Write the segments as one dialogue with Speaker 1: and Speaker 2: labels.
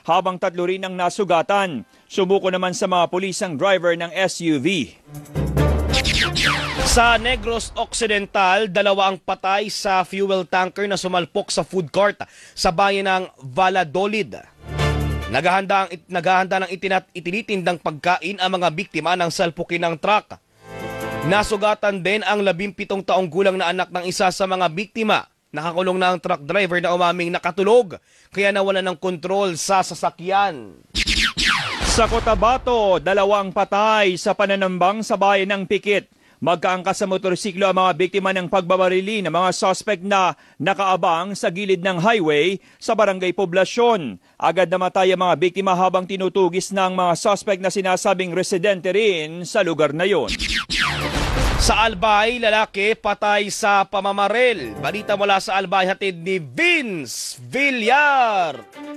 Speaker 1: habang 3 rin ang nasugatan. Sumuko naman sa mga pulis ang driver ng SUV.
Speaker 2: Sa Negros Occidental, 2 ang patay sa fuel tanker na sumalpok sa food court sa bayan ng Valladolid. Naghahanda ng itinitindang pagkain ang mga biktima ng salpukin ng truck. Nasugatan din ang 17 taong gulang na anak ng isa sa mga biktima. Nakakulong na ang truck driver na umaming nakatulog, kaya nawala ng kontrol sa sasakyan.
Speaker 1: Sa Cotabato, 2 patay sa pananambang sa bayan ng Pikit. Magkaangkas sa motorsiklo ang mga biktima ng pagbabarili ng mga suspect na nakaabang sa gilid ng highway sa Barangay Poblasyon. Agad namatay ang mga biktima habang tinutugis ng mga suspect na sinasabing residente rin sa lugar na yon.
Speaker 2: Sa Albay, lalaki patay sa pamamaril. Balita mula sa Albay, hatid ni Vince Villar.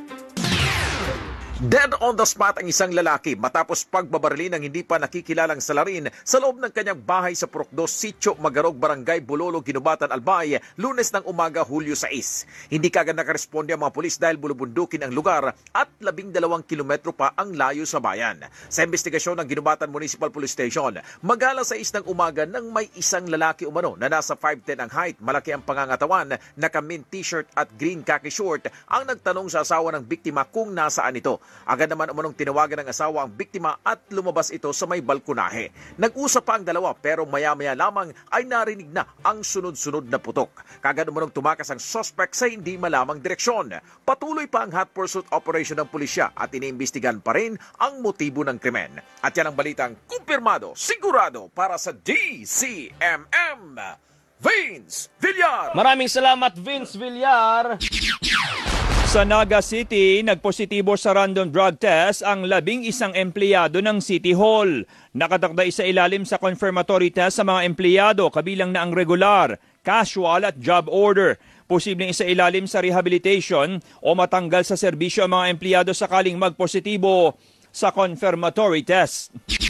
Speaker 3: Dead on the spot ang isang lalaki matapos pagbabarili ng hindi pa nakikilalang salarin sa loob ng kanyang bahay sa Purok 2, Sitio Magarog, Barangay Bulolo, Ginubatan, Albay, Lunes ng umaga, Hulyo 6. Hindi kagad nakaresponde ang mga pulis dahil bulubundukin ang lugar at 12 kilometro pa ang layo sa bayan. Sa investigasyon ng Ginubatan Municipal Police Station, mag-alas 6 ng umaga nang may isang lalaki umano na nasa 5'10 ang height, malaki ang pangangatawan, naka-mint t-shirt at green khaki short ang nagtanong sa asawa ng biktima kung nasaan ito. Agad naman umanong tinawagan ng asawa ang biktima at lumabas ito sa may balkonahe. Nag-usap pa ang dalawa pero maya-maya lamang ay narinig na ang sunod-sunod na putok. Kagad umanong tumakas ang suspect sa hindi malamang direksyon. Patuloy pa ang hot pursuit operation ng pulisya at iniimbestigahan pa rin ang motibo ng krimen. At yan ang balitang kumpirmado, sigurado para sa DCMM. Vince Villar!
Speaker 2: Maraming salamat, Vince Villar!
Speaker 1: Sa Naga City, nagpositibo sa random drug test ang 11 empleyado ng City Hall. Nakatakda sa ilalim sa confirmatory test sa mga empleyado, kabilang na ang regular, casual at job order. Posibleng isa ilalim sa rehabilitation o matanggal sa serbisyo ang mga empleyado sakaling magpositibo sa confirmatory test.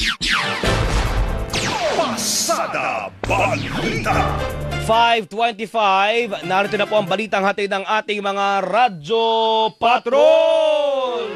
Speaker 4: Pasada Balita!
Speaker 2: 5:25, narito na po ang balitang hatid ng ating mga Radyo Patrol!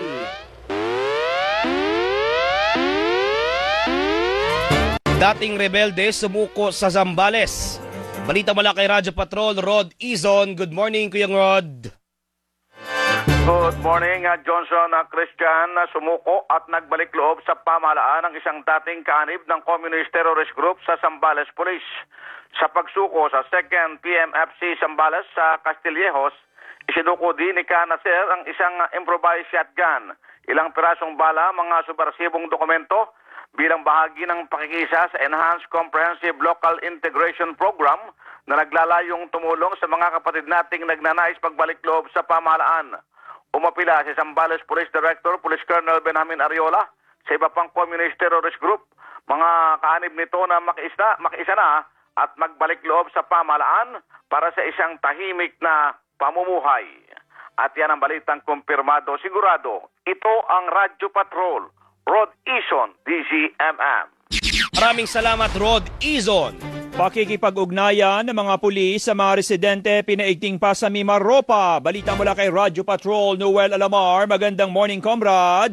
Speaker 2: Dating rebelde sumuko sa Zambales. Balita mula kay Radyo Patrol, Rod Izon. Good morning, Kuya Rod.
Speaker 5: Good morning, Johnson. Christian, sumuko at nagbalik loob sa pamahalaan ng isang dating kaanib ng Communist Terrorist Group sa Zambales Police. Sa pagsuko sa 2nd PMFC Zambales sa Castillejos, isinuko din ni Nasser ang isang improvised shotgun, ilang pirasong bala, mga subversibong dokumento bilang bahagi ng pakikisa sa Enhanced Comprehensive Local Integration Program na naglalayong tumulong sa mga kapatid nating nagnanais pagbalik loob sa pamahalaan. Umapila si Zambales Police Director Police Colonel Benjamin Ariola sa iba pang Communist Terrorist Group, mga kaanib nito na makiisa na at magbalik loob sa pamahalaan para sa isang tahimik na pamumuhay. At yan ang balitang kumpirmado, sigurado. Ito ang Radyo Patrol, Rod Izon, DCMM.
Speaker 2: Maraming salamat, Rod Izon.
Speaker 1: Pakikipag-ugnayan ng mga pulis sa mga residente pinaigting pa sa Mimaropa. Balita mula kay Radyo Patrol, Noel Alamar. Magandang morning, comrade.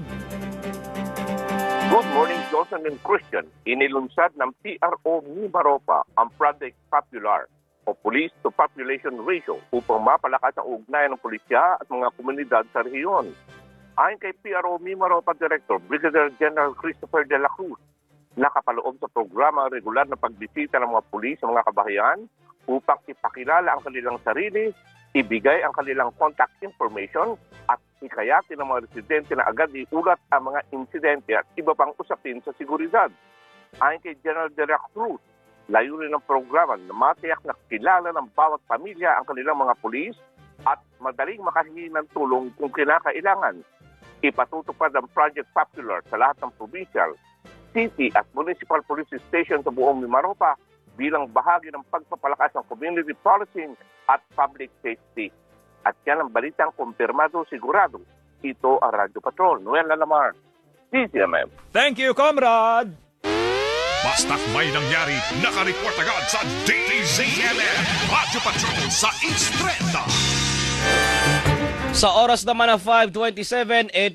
Speaker 6: Good morning, Johnson and Christian. Inilunsad ng PRO Mimaropa ang Project Popular o Police to Population Ratio upang mapalakas ang ugnayan ng pulisya at mga komunidad sa rehiyon. Ayon kay PRO Mimaropa Director Brigadier General Christopher de la Cruz, nakapaloob sa programa ang regular na pagbisita ng mga pulis sa mga kabahayan upang ipakilala ang kanilang sarili, ibigay ang kanilang contact information at hikayatin ng mga residente na agad iulat ang mga insidente at iba pang usapin sa seguridad. Ayon kay General de la Cruz, layunin ng programa na matiyak na kilala ng bawat pamilya ang kanilang mga pulis at madaling makahingi ng tulong kung kinakailangan. Ipatutupad ang Project Popular sa lahat ng provincial, city at municipal police station sa buong Mimaropa bilang bahagi ng pagpapalakas ng community policing at public safety. At yan ang balitang kumpirmado, sigurado. Ito ang Radyo Patrol. Noel Alamar, DCMM.
Speaker 1: Thank you, comrade.
Speaker 4: Basta't may nangyari, nakareport agad sa DCMM. Radyo Patrol sa East 30.
Speaker 2: Sa oras naman na 5:27,